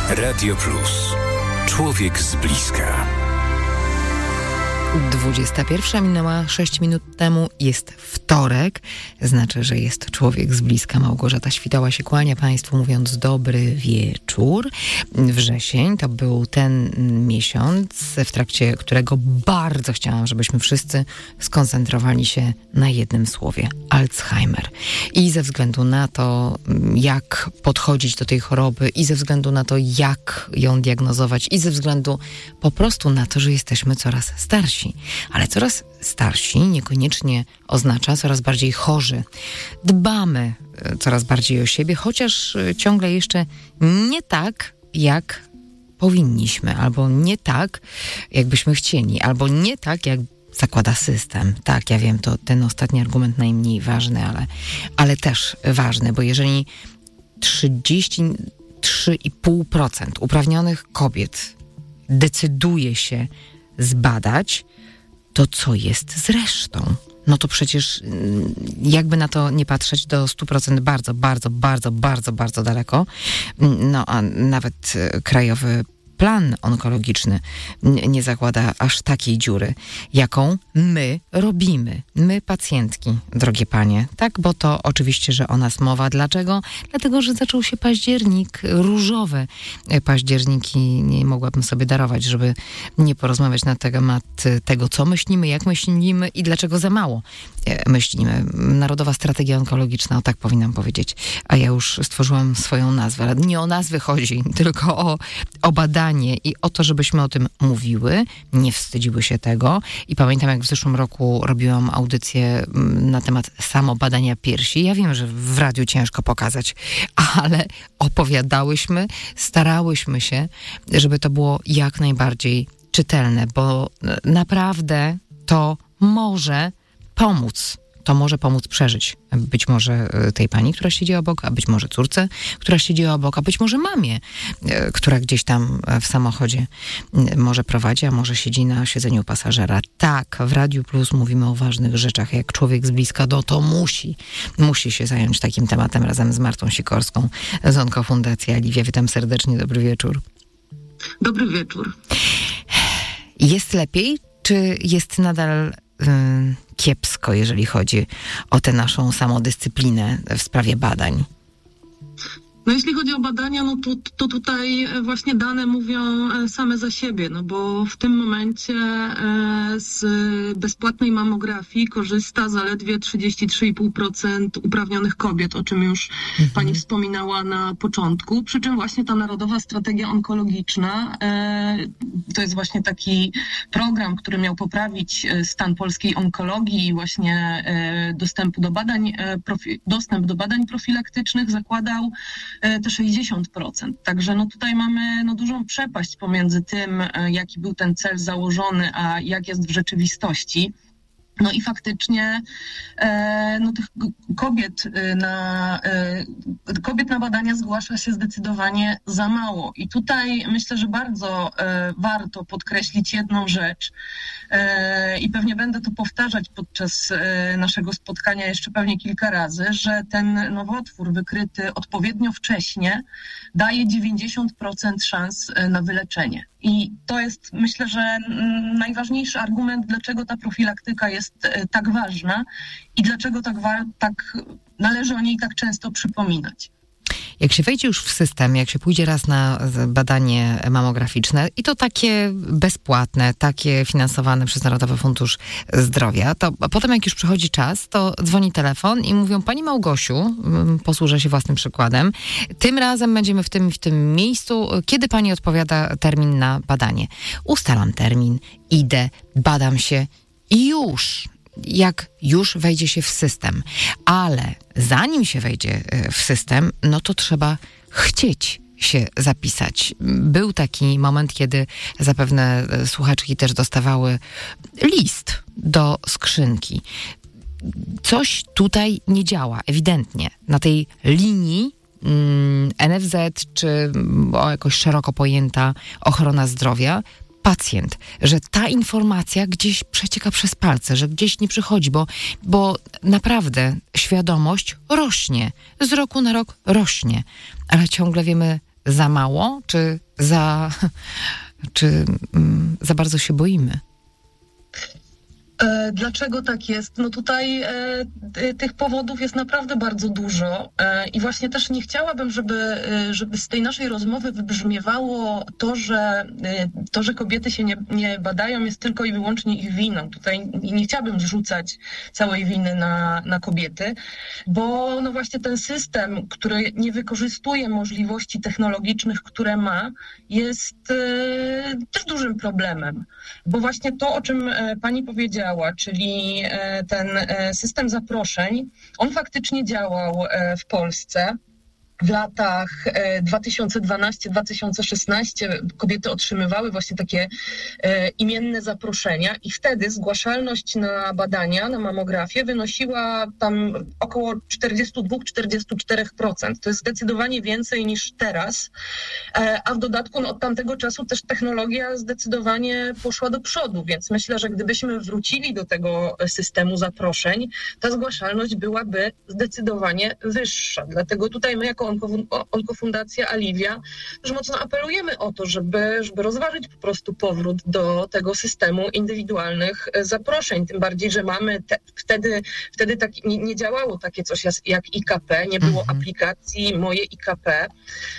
Radio Plus. Człowiek z bliska. 21 minęła 6 minut temu. Jest wtorek. Znaczy, że jest człowiek z bliska. Małgorzata Świtała się kłania Państwu, mówiąc dobry wieczór. Wrzesień to był ten miesiąc, w trakcie którego bardzo chciałam, żebyśmy wszyscy skoncentrowali się na jednym słowie. Alzheimer. I ze względu na to, jak podchodzić do tej choroby, i ze względu na to, jak ją diagnozować, i ze względu po prostu na to, że jesteśmy coraz starsi. Ale coraz starsi niekoniecznie oznacza coraz bardziej chorzy. Dbamy coraz bardziej o siebie, chociaż ciągle jeszcze nie tak, jak powinniśmy, albo nie tak, jakbyśmy chcieli, albo nie tak, jak zakłada system. Tak, ja wiem, to ten ostatni argument najmniej ważny, ale też ważny, bo jeżeli 33,5% uprawnionych kobiet decyduje się zbadać, to co jest z resztą? No to przecież jakby na to nie patrzeć, do 100% bardzo daleko. No a nawet Krajowy Plan Onkologiczny nie zakłada aż takiej dziury, jaką my robimy. My, pacjentki, drogie panie. Tak, bo to oczywiście, że o nas mowa. Dlaczego? Dlatego, że zaczął się październik, różowe październiki. Nie mogłabym sobie darować, żeby nie porozmawiać na temat tego, co myślimy, jak myślimy i dlaczego za mało myślimy. Narodowa Strategia Onkologiczna, o tak powinnam powiedzieć. A ja już stworzyłam swoją nazwę. Ale nie o nazwy chodzi, tylko o badanie i o to, żebyśmy o tym mówiły, nie wstydziły się tego. I pamiętam, jak w zeszłym roku robiłam audycję na temat samobadania piersi. Ja wiem, że w radiu ciężko pokazać, ale opowiadałyśmy, starałyśmy się, żeby to było jak najbardziej czytelne, bo naprawdę to może pomóc. To może pomóc przeżyć. Być może tej pani, która siedzi obok, a być może córce, która siedzi obok, a być może mamie, która gdzieś tam w samochodzie może prowadzi, a może siedzi na siedzeniu pasażera. Tak, w Radiu Plus mówimy o ważnych rzeczach. Jak człowiek z bliska, to musi się zająć takim tematem razem z Martą Sikorską z Onkofundacji. Aliwia, witam serdecznie, dobry wieczór. Dobry wieczór. Jest lepiej, czy jest nadal kiepsko, jeżeli chodzi o tę naszą samodyscyplinę w sprawie badań? No jeśli chodzi o badania, no to tutaj właśnie dane mówią same za siebie, no bo w tym momencie z bezpłatnej mammografii korzysta zaledwie 33,5% uprawnionych kobiet, o czym już pani wspominała na początku. Przy czym właśnie ta Narodowa Strategia Onkologiczna to jest właśnie taki program, który miał poprawić stan polskiej onkologii i właśnie dostęp do badań profilaktycznych zakładał te 60%. Także no tutaj mamy dużą przepaść pomiędzy tym, jaki był ten cel założony, a jak jest w rzeczywistości. No i faktycznie tych kobiet na badania zgłasza się zdecydowanie za mało. I tutaj myślę, że bardzo warto podkreślić jedną rzecz i pewnie będę to powtarzać podczas naszego spotkania jeszcze pewnie kilka razy, że ten nowotwór wykryty odpowiednio wcześnie daje 90% szans na wyleczenie. I to jest, myślę, że najważniejszy argument, dlaczego ta profilaktyka jest tak ważna i dlaczego tak należy o niej tak często przypominać. Jak się wejdzie już w system, jak się pójdzie raz na badanie mammograficzne i to takie bezpłatne, takie finansowane przez Narodowy Fundusz Zdrowia, to potem jak już przychodzi czas, to dzwoni telefon i mówią: pani Małgosiu, posłużę się własnym przykładem, tym razem będziemy w tym miejscu, kiedy pani odpowiada termin na badanie. Ustalam termin, idę, badam się i jak już wejdzie się w system. Ale zanim się wejdzie w system, no to trzeba chcieć się zapisać. Był taki moment, kiedy zapewne słuchaczki też dostawały list do skrzynki. Coś tutaj nie działa, ewidentnie. Na tej linii NFZ, czy jakoś szeroko pojęta ochrona zdrowia, pacjent, że ta informacja gdzieś przecieka przez palce, że gdzieś nie przychodzi, bo naprawdę świadomość rośnie. Z roku na rok rośnie. Ale ciągle wiemy za mało, czy za bardzo się boimy? Dlaczego tak jest? No tutaj tych powodów jest naprawdę bardzo dużo i właśnie też nie chciałabym, żeby z tej naszej rozmowy wybrzmiewało to, że kobiety się nie badają, jest tylko i wyłącznie ich winą. Tutaj nie chciałabym zrzucać całej winy na kobiety, bo no właśnie ten system, który nie wykorzystuje możliwości technologicznych, które ma, jest też dużym problemem, bo właśnie to, o czym pani powiedziała, czyli ten system zaproszeń, on faktycznie działał w Polsce. W latach 2012-2016 kobiety otrzymywały właśnie takie imienne zaproszenia i wtedy zgłaszalność na badania, na mamografię wynosiła tam około 42-44%. To jest zdecydowanie więcej niż teraz, a w dodatku od tamtego czasu też technologia zdecydowanie poszła do przodu, więc myślę, że gdybyśmy wrócili do tego systemu zaproszeń, ta zgłaszalność byłaby zdecydowanie wyższa. Dlatego tutaj my jako Onkofundacja Alivia już mocno apelujemy o to, żeby rozważyć po prostu powrót do tego systemu indywidualnych zaproszeń. Tym bardziej, że mamy wtedy tak, nie działało takie coś jak IKP, nie było aplikacji Moje IKP,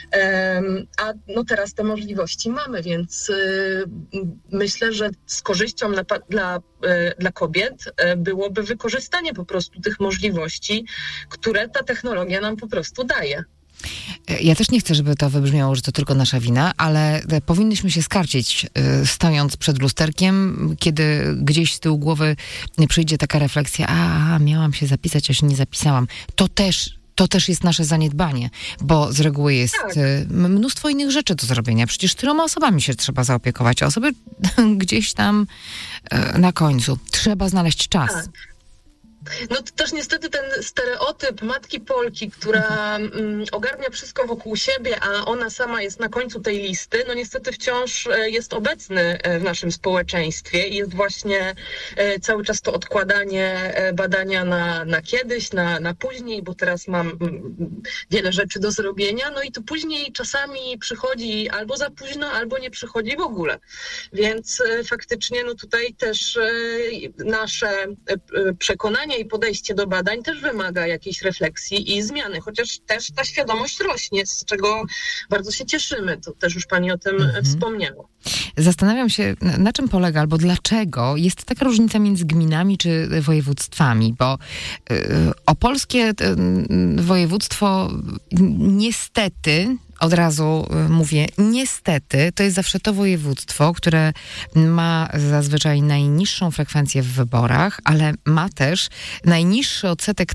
a no teraz te możliwości mamy, więc myślę, że z korzyścią dla kobiet byłoby wykorzystanie po prostu tych możliwości, które ta technologia nam po prostu daje. Ja też nie chcę, żeby to wybrzmiało, że to tylko nasza wina, ale powinnyśmy się skarcić, stojąc przed lusterkiem, kiedy gdzieś z tyłu głowy przyjdzie taka refleksja, miałam się zapisać, a się nie zapisałam. To też jest nasze zaniedbanie, bo z reguły jest mnóstwo innych rzeczy do zrobienia. Przecież tyloma osobami się trzeba zaopiekować, a osoby gdzieś tam na końcu. Trzeba znaleźć czas. Tak. No to też niestety ten stereotyp matki Polki, która ogarnia wszystko wokół siebie, a ona sama jest na końcu tej listy, no niestety wciąż jest obecny w naszym społeczeństwie i jest właśnie cały czas to odkładanie badania na kiedyś, na później, bo teraz mam wiele rzeczy do zrobienia, no i to później czasami przychodzi albo za późno, albo nie przychodzi w ogóle. Więc faktycznie no tutaj też nasze przekonanie i podejście do badań też wymaga jakiejś refleksji i zmiany, chociaż też ta świadomość rośnie, z czego bardzo się cieszymy. To też już pani o tym wspomniała. Zastanawiam się, na czym polega albo dlaczego jest taka różnica między gminami czy województwami, bo opolskie województwo niestety, od razu mówię, niestety, to jest zawsze to województwo, które ma zazwyczaj najniższą frekwencję w wyborach, ale ma też najniższy odsetek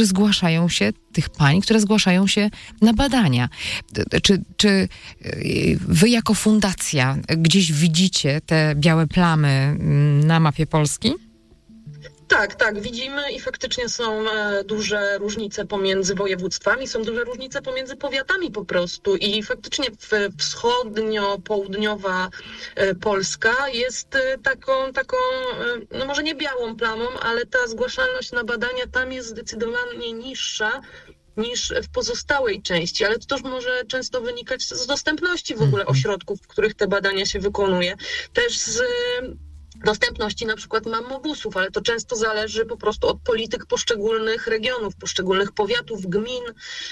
tych pań, które zgłaszają się na badania. Czy wy jako fundacja gdzieś widzicie te białe plamy na mapie Polski? Tak, widzimy i faktycznie są duże różnice pomiędzy województwami, są duże różnice pomiędzy powiatami po prostu i faktycznie wschodnio-południowa Polska jest taką, no może nie białą plamą, ale ta zgłaszalność na badania tam jest zdecydowanie niższa niż w pozostałej części, ale to też może często wynikać z dostępności w ogóle ośrodków, w których te badania się wykonuje, też z dostępności na przykład mammobusów, ale to często zależy po prostu od polityk poszczególnych regionów, poszczególnych powiatów, gmin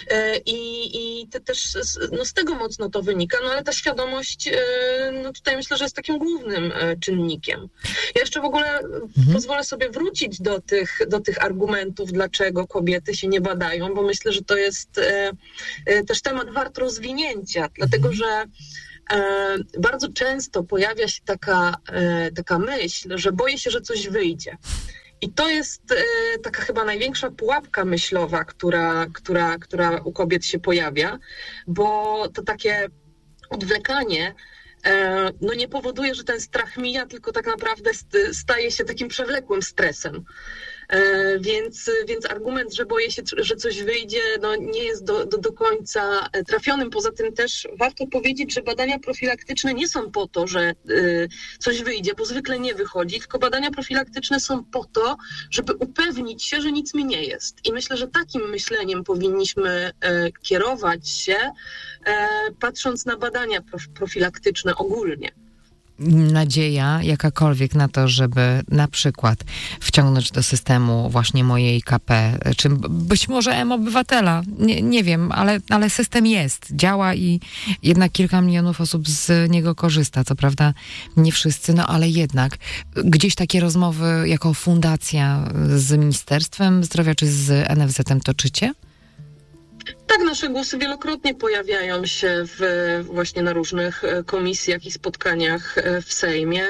i też no z tego mocno to wynika, no ale ta świadomość no tutaj myślę, że jest takim głównym czynnikiem. Ja jeszcze w ogóle pozwolę sobie wrócić do tych argumentów, dlaczego kobiety się nie badają, bo myślę, że to jest też temat wart rozwinięcia, dlatego że bardzo często pojawia się taka myśl, że boję się, że coś wyjdzie. I to jest taka chyba największa pułapka myślowa, która u kobiet się pojawia, bo to takie odwlekanie no nie powoduje, że ten strach mija, tylko tak naprawdę staje się takim przewlekłym stresem. Więc argument, że boję się, że coś wyjdzie, no nie jest do końca trafionym. Poza tym też warto powiedzieć, że badania profilaktyczne nie są po to, że coś wyjdzie, bo zwykle nie wychodzi, tylko badania profilaktyczne są po to, żeby upewnić się, że nic mi nie jest. I myślę, że takim myśleniem powinniśmy kierować się, patrząc na badania profilaktyczne ogólnie. Nadzieja jakakolwiek na to, żeby na przykład wciągnąć do systemu właśnie mojej IKP, czy być może M-Obywatela, nie wiem, ale system jest, działa i jednak kilka milionów osób z niego korzysta. Co prawda nie wszyscy, no ale jednak gdzieś takie rozmowy jako fundacja z Ministerstwem Zdrowia czy z NFZ-em toczycie? Tak, nasze głosy wielokrotnie pojawiają się właśnie na różnych komisjach i spotkaniach w Sejmie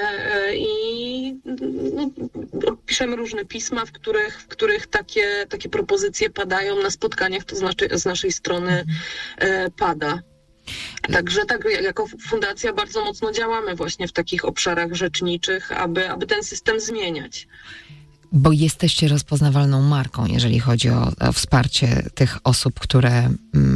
i piszemy różne pisma, w których takie propozycje padają na spotkaniach, to znaczy z naszej strony pada. Także tak, jako fundacja bardzo mocno działamy właśnie w takich obszarach rzeczniczych, aby ten system zmieniać. Bo jesteście rozpoznawalną marką, jeżeli chodzi o wsparcie tych osób, które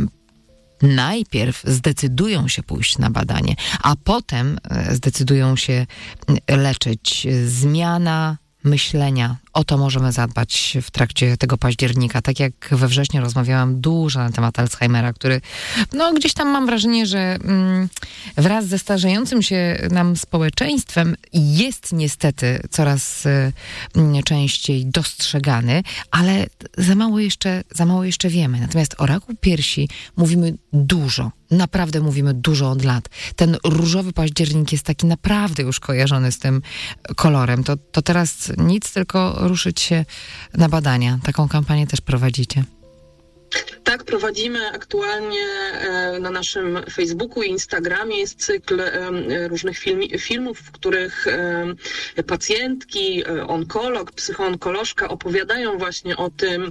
najpierw zdecydują się pójść na badanie, a potem zdecydują się leczyć. Zmiana myślenia. O to możemy zadbać w trakcie tego października. Tak jak we wrześniu rozmawiałam dużo na temat Alzheimera, który gdzieś tam mam wrażenie, że wraz ze starzejącym się nam społeczeństwem jest niestety coraz częściej dostrzegany, ale za mało jeszcze wiemy. Natomiast o raku piersi mówimy dużo. Naprawdę mówimy dużo od lat. Ten różowy październik jest taki naprawdę już kojarzony z tym kolorem. To teraz nic, tylko ruszyć się na badania. Taką kampanię też prowadzicie. Tak, prowadzimy aktualnie na naszym Facebooku i Instagramie. Jest cykl różnych filmów, w których pacjentki, onkolog, psychoonkolożka opowiadają właśnie o tym.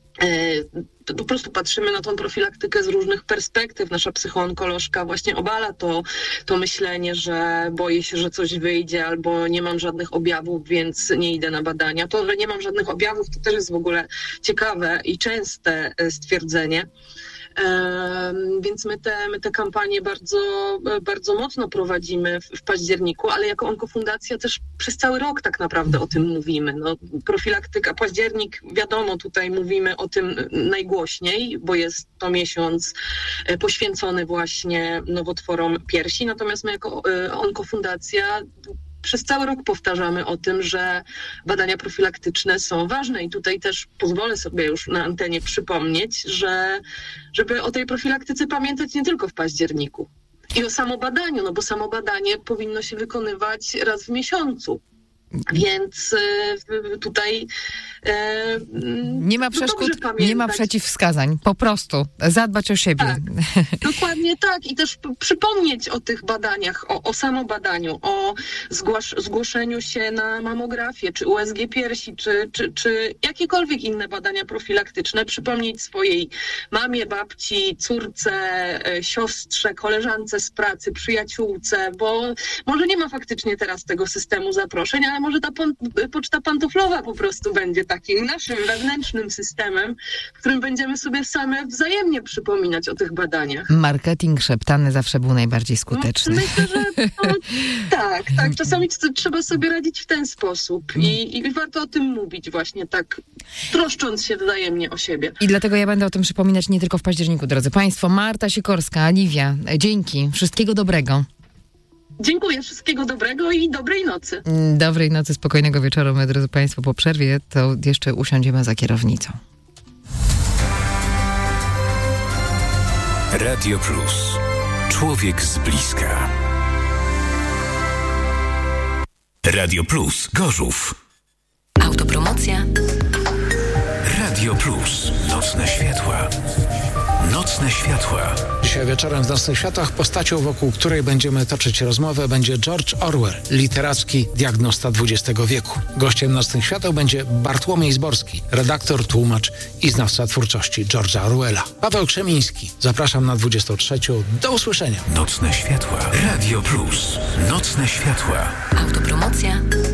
Po prostu patrzymy na tą profilaktykę z różnych perspektyw. Nasza psychoonkolożka właśnie obala to myślenie, że boję się, że coś wyjdzie albo nie mam żadnych objawów, więc nie idę na badania. To, że nie mam żadnych objawów, to też jest w ogóle ciekawe i częste stwierdzenie. Więc my te kampanie bardzo, bardzo mocno prowadzimy w październiku, ale jako onkofundacja też przez cały rok tak naprawdę o tym mówimy. Profilaktyka, październik, wiadomo, tutaj mówimy o tym najgłośniej, bo jest to miesiąc poświęcony właśnie nowotworom piersi, natomiast my jako onkofundacja przez cały rok powtarzamy o tym, że badania profilaktyczne są ważne i tutaj też pozwolę sobie już na antenie przypomnieć, żeby o tej profilaktyce pamiętać nie tylko w październiku. I o samobadaniu, bo samobadanie powinno się wykonywać raz w miesiącu. Więc tutaj nie ma przeszkód, nie ma przeciwwskazań, po prostu zadbać o siebie. Tak, dokładnie tak i też przypomnieć o tych badaniach, o samobadaniu, o zgłoszeniu się na mamografię, czy USG piersi, czy jakiekolwiek inne badania profilaktyczne, przypomnieć swojej mamie, babci, córce, siostrze, koleżance z pracy, przyjaciółce, bo może nie ma faktycznie teraz tego systemu zaproszeń, ale może ta poczta pantoflowa po prostu będzie takim naszym wewnętrznym systemem, w którym będziemy sobie same wzajemnie przypominać o tych badaniach. Marketing szeptany zawsze był najbardziej skuteczny. Myślę, że tak. Czasami trzeba sobie radzić w ten sposób i warto o tym mówić właśnie tak, troszcząc się wzajemnie o siebie. I dlatego ja będę o tym przypominać nie tylko w październiku, drodzy Państwo. Marta Sikorska, Liwia, dzięki. Wszystkiego dobrego. Dziękuję, wszystkiego dobrego i dobrej nocy. Dobrej nocy, spokojnego wieczoru, my, drodzy Państwo. Po przerwie to jeszcze usiądziemy za kierownicą. Radio Plus. Człowiek z bliska. Radio Plus. Gorzów. Autopromocja. Radio Plus. Nocne światła. Nocne światła. Dzisiaj wieczorem w Nocnych Światłach postacią, wokół której będziemy toczyć rozmowę, będzie George Orwell, literacki diagnosta XX wieku. Gościem Nocnych Świateł będzie Bartłomiej Zborski, redaktor, tłumacz i znawca twórczości George'a Orwella. Paweł Krzemiński. Zapraszam na 23. Do usłyszenia. Nocne światła. Radio Plus. Nocne światła. Autopromocja.